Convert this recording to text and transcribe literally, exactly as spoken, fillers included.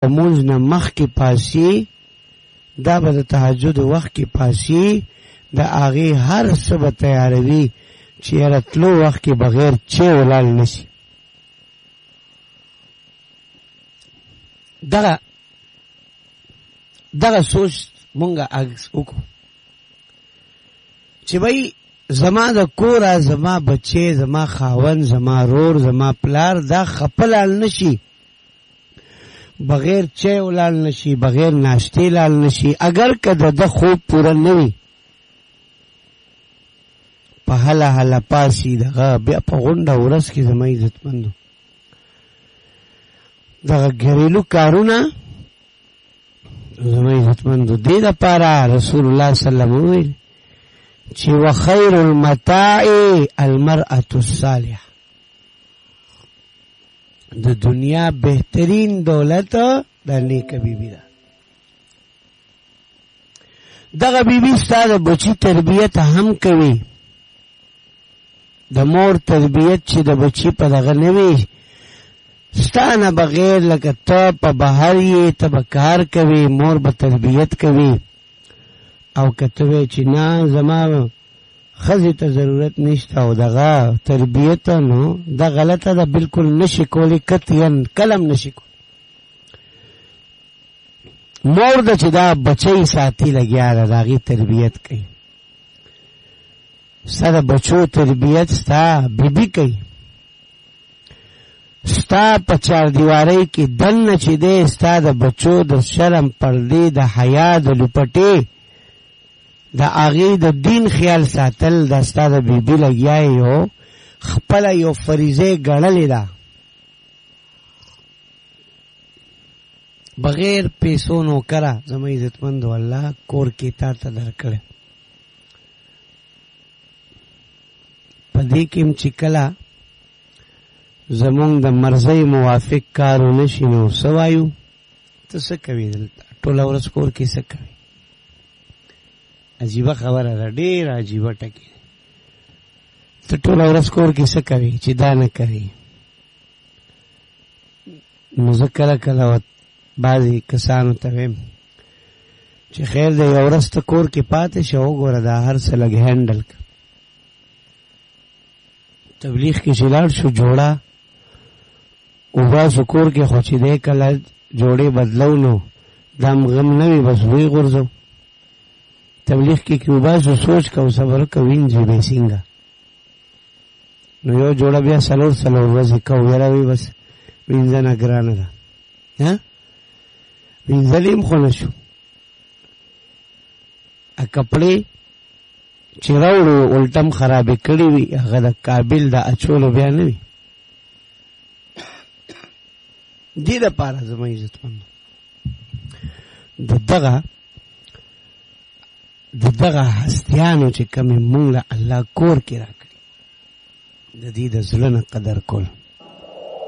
مونځ نه مخکې پاسي، دا به د تهجد وخت کې پاسي، د هغې هر څه به تیاروي چې یاره تلو وخت کې بغیر چای ولاړ نشي. دغه دغه سوچ مونږه عکس وکړو چې بھئی زما د کوره زما بچی زما خاون زما رور زما پلار دا خپه لاړ نشي، بغیر چای ولاړ نشي، بغیر ناشتې لاړ نشي، اگر که د ده خوب پوره نه وي په هله هله پاسي دغه بیا په غونډه ورځ کې زما عزتمندو دغه ګریلو کارونه زما عزتمندو دې دپاره رسول الله صلی الله علیه وسلم وویل چې وخیر المتاع المرأة الصالحه، د دنیا بهترین دولت د نیکه بیبی ده. دغه بیبی ستا د بچی تربیت هم کوي، د مور تربیت چې د بچی په دغه نه وي، ستا نه بغیر لکه ته په بهر یې ته به کار کوي، مور به تربیت کوي، او که ته وایې چې نه زما ښځې ته ضرورت نشته او دغه تربیت نو دا غلطه ده، بلکل نشي کولی، قطعا کلم نشي کولی. مور ده چې دا بچی ساتي لګیا ده، د هغې تربیت کوي، ستا د بچو تربیت ستا بیبي کوي، ستا په چار دیوارۍ کې دننه چې دی ستا د بچو د شرم پردې د حیا د لپټې د هغې د دین خیال ساتل دا ستا د بیبي لګیا یو خپله یو فریضه ګڼلې ده، بغیر پیسو نوکره زما عزتمندو الله کور کې تا ته درکړی. په دې کې هم چې کله زمونږ د مرضۍ موافق کار ونه شي نو څه وایو؟ ته څه کوې دلته ټوله ورځ کور کې څه کوې؟ عجیبه خبره ده، ډېره عجیبه ټکې. ته ټوله ورځ کور کې څه کوې چې دا نه کوې؟ نو زه کله کله بعضې کسانو ته ویم چې خیر دی یو ورځ ته کور کې پاتې شه، وګوره دا هر څه لږ هینډل کړه. تبلیغ کې چې لاړ شو جوړه وباسو کور کې، خو چې دی کله جوړې بدلو نو دم غم نه وي، بس وی غورځو. تبلیغ کې کې وباسو سوچ کو صبر کو وینځي به څنګه، نو یو جوړه بیا څلور څلور ورځې کو یاره وی بس وینځنه ګرانه ده، ها وینځل هم خو نه شو. کپړې چې راوړو الټم خرابې کړې وي هغه د قابل د اچولو بیا نه وي. دې دپاره زما عزتمندو د دغه د دغه هستیانو چې کومې مونږ له الله کور کې راکړي د دې د زړه نه قدر کول